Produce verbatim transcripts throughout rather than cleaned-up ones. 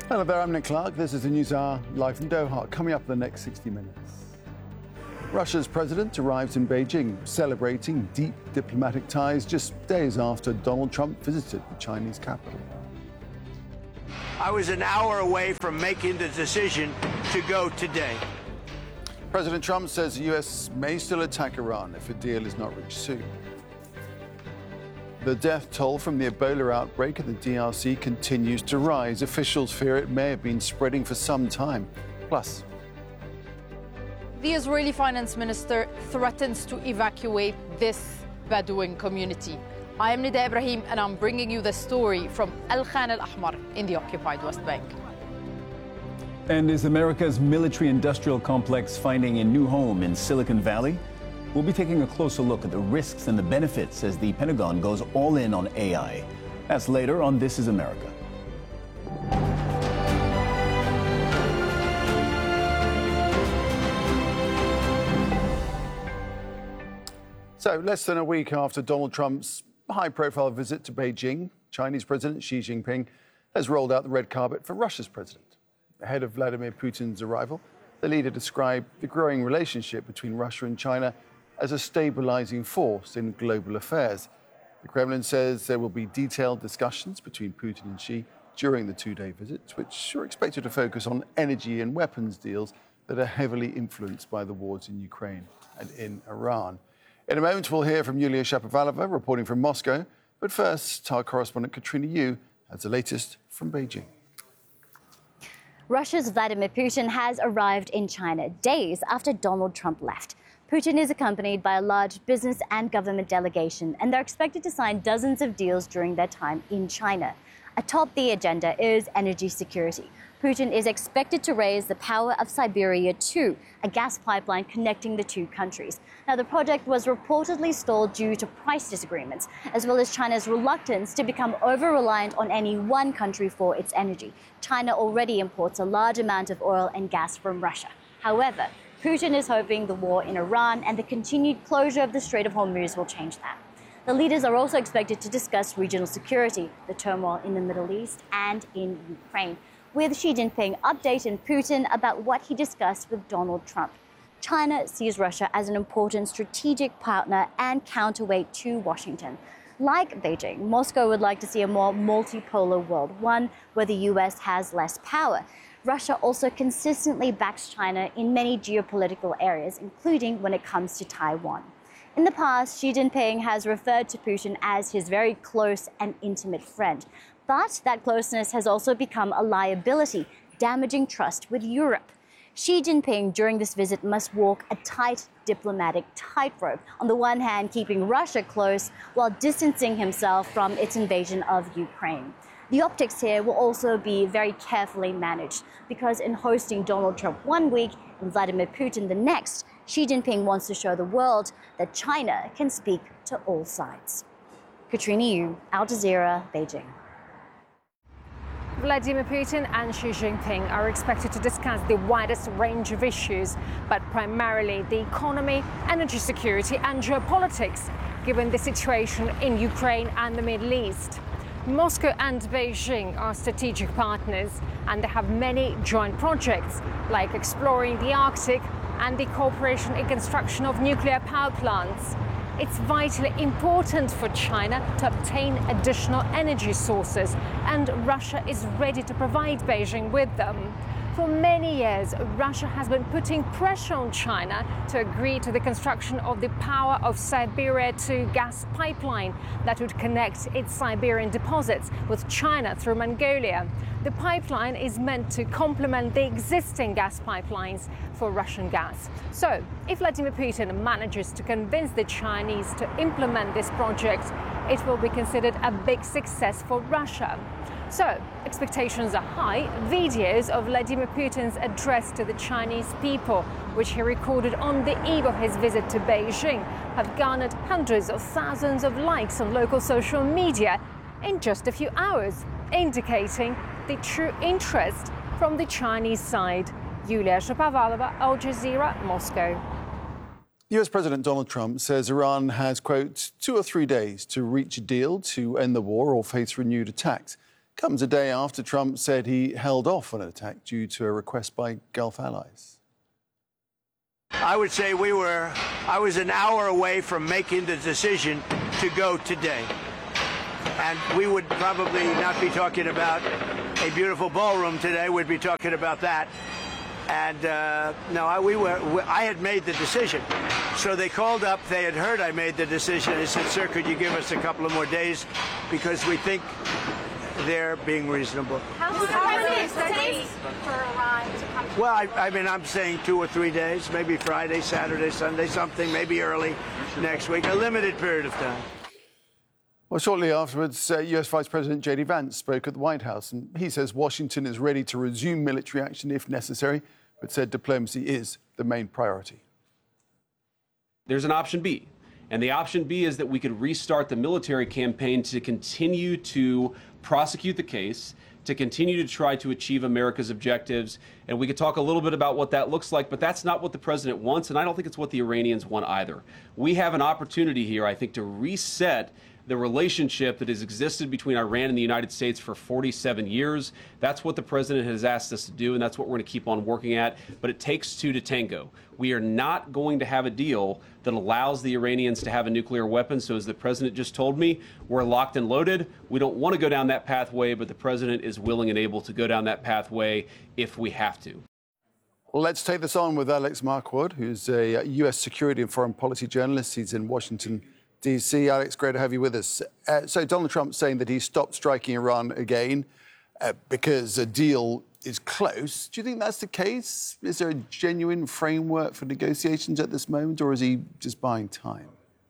Hello there, I'm Nick Clark. This is the News Hour live from Doha. Coming up in the next sixty minutes. Russia's president arrives in Beijing, celebrating deep diplomatic ties just days after Donald Trump visited the Chinese capital. I was an hour away from making the decision to go today. President Trump says the U S may still attack Iran if a deal is not reached soon. The death toll from the Ebola outbreak in the D R C continues to rise. Officials fear it may have been spreading for some time. Plus, the Israeli finance minister threatens to evacuate this Bedouin community. I am Nida Ibrahim, and I'm bringing you the story from Al Khan Al Ahmar in the occupied West Bank. And is America's military-industrial complex finding a new home in Silicon Valley? We'll be taking a closer look at the risks and the benefits as the Pentagon goes all in on A I. That's later on This Is America. So, less than a week after Donald Trump's high-profile visit to Beijing, Chinese President Xi Jinping has rolled out the red carpet for Russia's president. Ahead of Vladimir Putin's arrival, the leader described the growing relationship between Russia and China as a stabilizing force in global affairs. The Kremlin says there will be detailed discussions between Putin and Xi during the two-day visit, which are expected to focus on energy and weapons deals that are heavily influenced by the wars in Ukraine and in Iran. In a moment, we'll hear from Yulia Shapovalova, reporting from Moscow. But first, our correspondent Katrina Yu has the latest from Beijing. Russia's Vladimir Putin has arrived in China days after Donald Trump left. Putin is accompanied by a large business and government delegation, and they're expected to sign dozens of deals during their time in China. Atop the agenda is energy security. Putin is expected to raise the power of Siberia two, a gas pipeline connecting the two countries. Now, the project was reportedly stalled due to price disagreements, as well as China's reluctance to become over-reliant on any one country for its energy. China already imports a large amount of oil and gas from Russia. However, Putin is hoping the war in Iran and the continued closure of the Strait of Hormuz will change that. The leaders are also expected to discuss regional security, the turmoil in the Middle East and in Ukraine, with Xi Jinping updating Putin about what he discussed with Donald Trump. China sees Russia as an important strategic partner and counterweight to Washington. Like Beijing, Moscow would like to see a more multipolar world, one where the U S has less power. Russia also consistently backs China in many geopolitical areas, including when it comes to Taiwan. In the past, Xi Jinping has referred to Putin as his very close and intimate friend. But that closeness has also become a liability, damaging trust with Europe. Xi Jinping, during this visit, must walk a tight diplomatic tightrope, on the one hand keeping Russia close while distancing himself from its invasion of Ukraine. The optics here will also be very carefully managed, because in hosting Donald Trump one week and Vladimir Putin the next, Xi Jinping wants to show the world that China can speak to all sides. Katrina Yu, Al Jazeera, Beijing. Vladimir Putin and Xi Jinping are expected to discuss the widest range of issues, but primarily the economy, energy security and geopolitics, given the situation in Ukraine and the Middle East. Moscow and Beijing are strategic partners, and they have many joint projects, like exploring the Arctic and the cooperation in construction of nuclear power plants. It's vitally important for China to obtain additional energy sources, and Russia is ready to provide Beijing with them. For many years, Russia has been putting pressure on China to agree to the construction of the Power of Siberia two gas pipeline that would connect its Siberian deposits with China through Mongolia. The pipeline is meant to complement the existing gas pipelines for Russian gas. So, if Vladimir Putin manages to convince the Chinese to implement this project, it will be considered a big success for Russia. So, expectations are high. Videos of Vladimir Putin's address to the Chinese people, which he recorded on the eve of his visit to Beijing, have garnered hundreds of thousands of likes on local social media in just a few hours, indicating the true interest from the Chinese side. Yulia Shapovalova, Al Jazeera, Moscow. U S President Donald Trump says Iran has, quote, two or three days to reach a deal to end the war or face renewed attacks. Comes a day after Trump said he held off on an attack due to a request by Gulf allies. I would say we were, I was an hour away from making the decision to go today. And we would probably not be talking about a beautiful ballroom today. We'd be talking about that. And uh, no, I, we were, we, I had made the decision. So they called up. They had heard I made the decision. They said, sir, could you give us a couple of more days? Because we think they're being reasonable. How many days for Iran to come to? Well, I, I mean, I'm saying two or three days, maybe Friday, Saturday, Sunday, something, maybe early next week, a limited period of time. Well, shortly afterwards, uh, U S Vice President J D Vance spoke at the White House, and he says Washington is ready to resume military action if necessary, but said diplomacy is the main priority. There's an option B, and the option B is that we could restart the military campaign to continue to prosecute the case, to continue to try to achieve America's objectives. And we could talk a little bit about what that looks like, but that's not what the president wants, and I don't think it's what the Iranians want either. We have an opportunity here, I think, to reset the relationship that has existed between Iran and the United States for forty-seven years. That's what the president has asked us to do, and that's what we're going to keep on working at. But it takes two to tango. We are not going to have a deal that allows the Iranians to have a nuclear weapon. So as the president just told me, we're locked and loaded. We don't want to go down that pathway, but the president is willing and able to go down that pathway if we have to. Well, let's take this on with Alex Marquardt, who's a U S security and foreign policy journalist. He's in Washington, D C. Alex, great to have you with us. Uh, so Donald Trump's saying that he stopped striking Iran again uh, because a deal is close. Do you think that's the case? Is there a genuine framework for negotiations at this moment, or is he just buying time?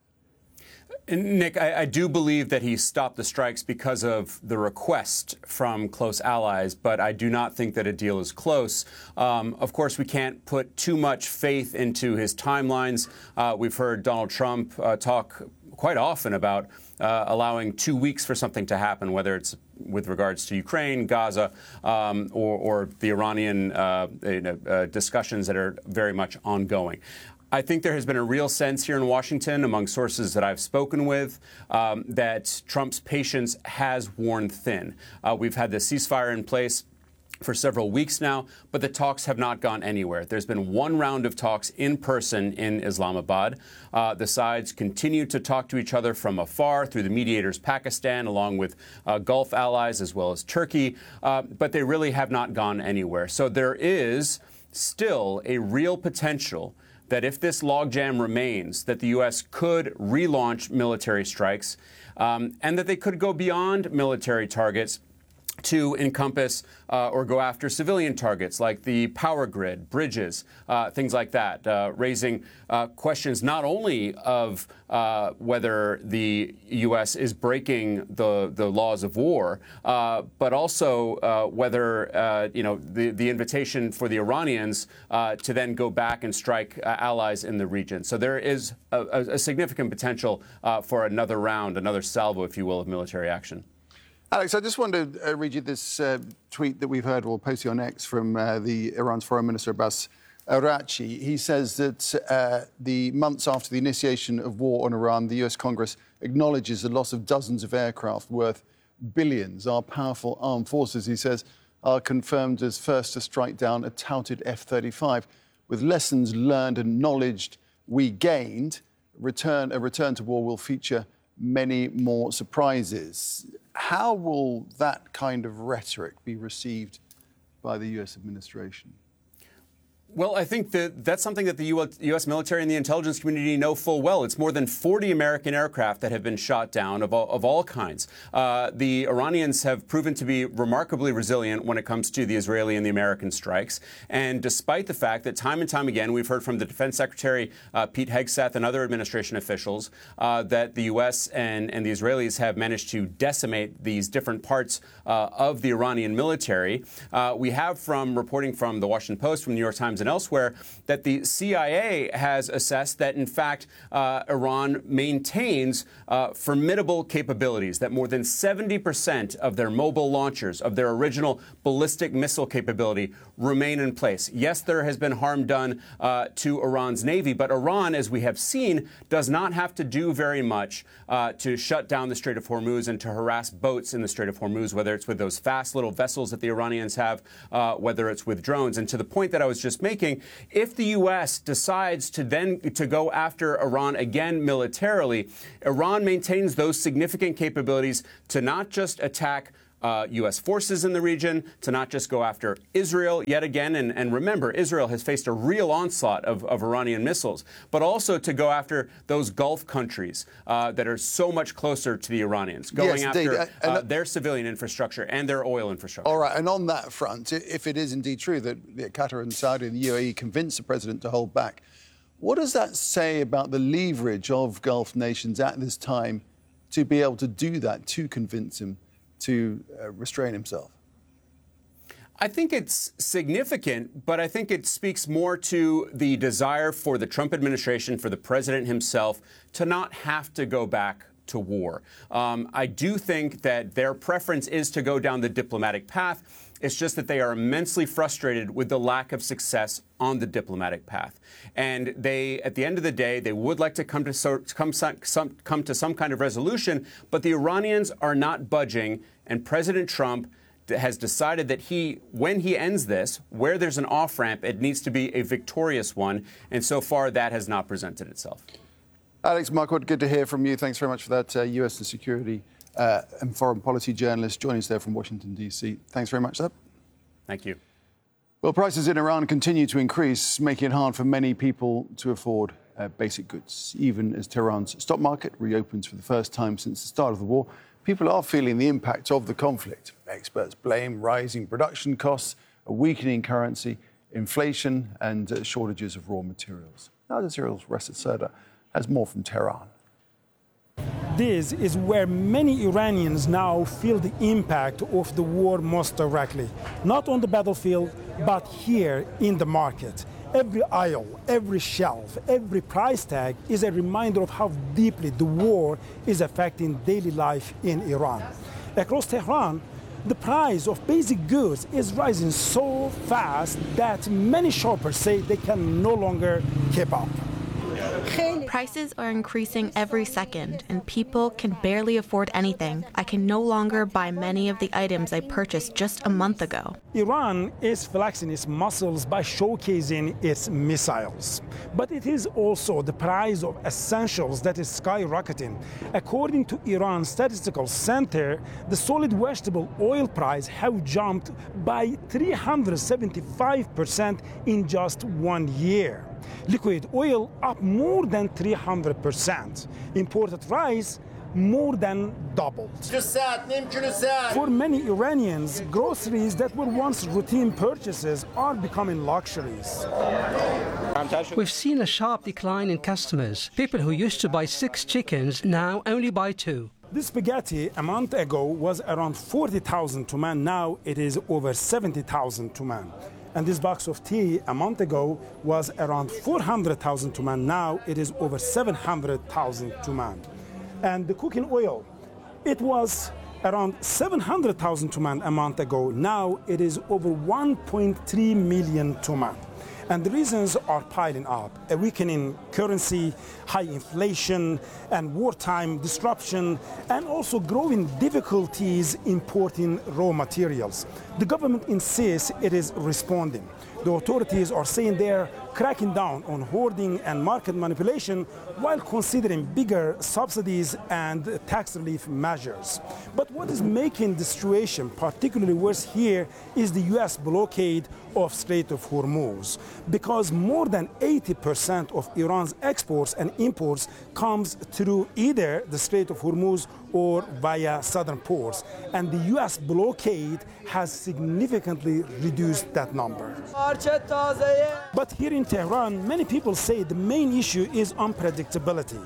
Nick, I, I do believe that he stopped the strikes because of the request from close allies, but I do not think that a deal is close. Um, of course, we can't put too much faith into his timelines. Uh, we've heard Donald Trump uh, talk quite often about uh, allowing two weeks for something to happen, whether it's with regards to Ukraine, Gaza, um, or, or the Iranian uh, you know, uh, discussions that are very much ongoing. I think there has been a real sense here in Washington, among sources that I've spoken with, um, that Trump's patience has worn thin. Uh, we've had the ceasefire in place for several weeks now, but the talks have not gone anywhere. There's been one round of talks in person in Islamabad. Uh, the sides continue to talk to each other from afar through the mediators Pakistan, along with uh, Gulf allies as well as Turkey, uh, but they really have not gone anywhere. So there is still a real potential that if this logjam remains, that the U S could relaunch military strikes, um, and that they could go beyond military targets to encompass uh, or go after civilian targets like the power grid, bridges, uh, things like that, uh, raising uh, questions not only of uh, whether the U S is breaking the, the laws of war, uh, but also uh, whether, uh, you know, the, the invitation for the Iranians uh, to then go back and strike uh, allies in the region. So there is a, a significant potential uh, for another round, another salvo, if you will, of military action. Alex, I just wanted to uh, read you this uh, tweet that we've heard, we'll post it on X, from uh, the Iran's Foreign Minister Abbas Araghchi. He says that uh, the months after the initiation of war on Iran, the U S Congress acknowledges the loss of dozens of aircraft worth billions. Our powerful armed forces, he says, are confirmed as first to strike down a touted F thirty-five. With lessons learned and knowledge we gained, return, a return to war will feature many more surprises. How will that kind of rhetoric be received by the U S administration? Well, I think that that's something that the U S military and the intelligence community know full well. It's more than forty American aircraft that have been shot down of all, of all kinds. Uh, the Iranians have proven to be remarkably resilient when it comes to the Israeli and the American strikes. And despite the fact that time and time again, we've heard from the Defense Secretary uh, Pete Hegseth and other administration officials uh, that the U S and, and the Israelis have managed to decimate these different parts uh, of the Iranian military. Uh, we have from reporting from the Washington Post, from the New York Times, Times and elsewhere that the C I A has assessed that, in fact, uh, Iran maintains uh, formidable capabilities, that more than seventy percent of their mobile launchers, of their original ballistic missile capability, remain in place. Yes, there has been harm done uh, to Iran's Navy, but Iran, as we have seen, does not have to do very much uh, to shut down the Strait of Hormuz and to harass boats in the Strait of Hormuz, whether it's with those fast little vessels that the Iranians have, uh, whether it's with drones. And to the point that I was just making, if the U S decides to then to go after Iran again militarily, Iran maintains those significant capabilities to not just attack Uh, U S forces in the region, to not just go after Israel yet again. And, and remember, Israel has faced a real onslaught of, of Iranian missiles, but also to go after those Gulf countries uh, that are so much closer to the Iranians, going yes, after uh, uh, their civilian infrastructure and their oil infrastructure. All right. And on that front, if it is indeed true that Qatar and Saudi and the U A E convinced the president to hold back, what does that say about the leverage of Gulf nations at this time to be able to do that, to convince him to uh, restrain himself? I think it's significant, but I think it speaks more to the desire for the Trump administration, for the president himself, to not have to go back to war. Um, I do think that their preference is to go down the diplomatic path. It's just that they are immensely frustrated with the lack of success on the diplomatic path. And they, at the end of the day, they would like to come to so, come, some, come to some kind of resolution, but the Iranians are not budging, and President Trump has decided that he, when he ends this, where there's an off-ramp, it needs to be a victorious one, and so far that has not presented itself. Alex Marquardt, good to hear from you. Thanks very much for that. Uh, U S and security uh, and foreign policy journalist joining us there from Washington, D C. Thanks very much, sir. Thank you. Well, prices in Iran continue to increase, making it hard for many people to afford uh, basic goods. Even as Tehran's stock market reopens for the first time since the start of the war, people are feeling the impact of the conflict. Experts blame rising production costs, a weakening currency, inflation and uh, shortages of raw materials. Al Jazeera's Ressa Serda has more from Tehran. This is where many Iranians now feel the impact of the war most directly. Not on the battlefield, but here in the market. Every aisle, every shelf, every price tag is a reminder of how deeply the war is affecting daily life in Iran. Across Tehran, the price of basic goods is rising so fast that many shoppers say they can no longer keep up. Prices are increasing every second, and people can barely afford anything. I can no longer buy many of the items I purchased just a month ago. Iran is flexing its muscles by showcasing its missiles. But it is also the price of essentials that is skyrocketing. According to Iran Statistical Center, the solid vegetable oil price have jumped by three hundred seventy-five percent in just one year. Liquid oil up more than three hundred percent. Imported rice more than doubled. For many Iranians, groceries that were once routine purchases are becoming luxuries. We've seen a sharp decline in customers. People who used to buy six chickens now only buy two. This spaghetti a month ago was around forty thousand tuman. Now it is over seventy thousand tuman. And this box of tea a month ago was around four hundred thousand tuman. Now it is over seven hundred thousand tuman. And the cooking oil, it was around seven hundred thousand tuman a month ago. Now it is over one point three million tuman. And the reasons are piling up: a weakening currency, high inflation, and wartime disruption, and also growing difficulties importing raw materials. The government insists it is responding. The authorities are saying they're cracking down on hoarding and market manipulation while considering bigger subsidies and tax relief measures. But what is making the situation particularly worse here is the U S blockade of Strait of Hormuz, because more than eighty percent of Iran's exports and imports comes through either the Strait of Hormuz or via southern ports, and the U S blockade has significantly reduced that number. But here in Tehran, many people say the main issue is unpredictability.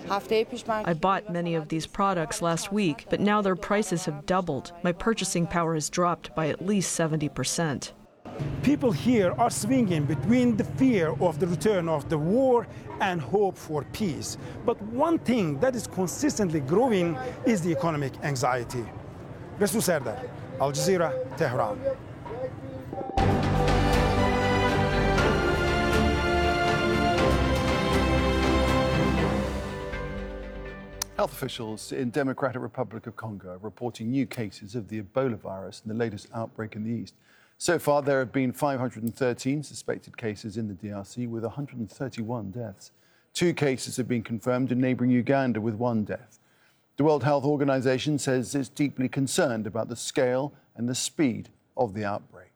I bought many of these products last week, but now their prices have doubled. My purchasing power has dropped by at least seventy percent. People here are swinging between the fear of the return of the war and hope for peace. But one thing that is consistently growing is the economic anxiety. Resul Serdar, Al Jazeera, Tehran. Health officials in Democratic Republic of Congo are reporting new cases of the Ebola virus in the latest outbreak in the east. So far, there have been five hundred thirteen suspected cases in the D R C with one hundred thirty-one deaths. Two cases have been confirmed in neighbouring Uganda with one death. The World Health Organization says it's deeply concerned about the scale and the speed of the outbreak.